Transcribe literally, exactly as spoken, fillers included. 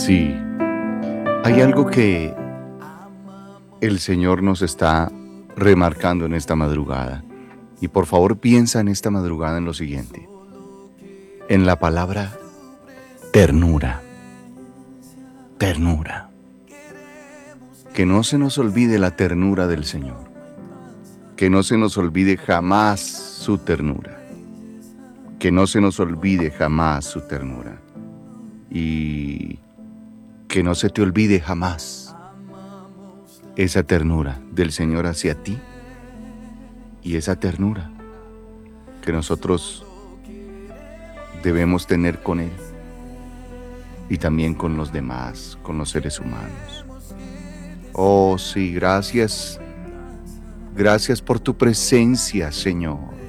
Sí, hay algo que el Señor nos está remarcando en esta madrugada. Y por favor piensa en esta madrugada en lo siguiente, en la palabra ternura, ternura. Que no se nos olvide la ternura del Señor, que no se nos olvide jamás su ternura, que no se nos olvide jamás su ternura y que no se te olvide jamás esa ternura del Señor hacia ti y esa ternura que nosotros debemos tener con Él y también con los demás, con los seres humanos. Oh sí, gracias, gracias por tu presencia, Señor.